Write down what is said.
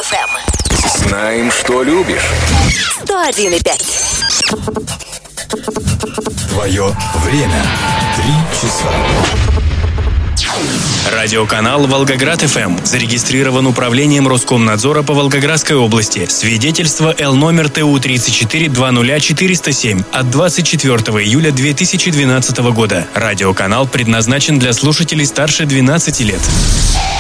FM. Знаем, что любишь. 101,5. Твое время. 3 часа. Радиоканал «Волгоград-ФМ» зарегистрирован управлением Роскомнадзора по Волгоградской области. Свидетельство Л номер ТУ-34-20407 от 24 июля 2012 года. Радиоканал предназначен для слушателей старше 12 лет.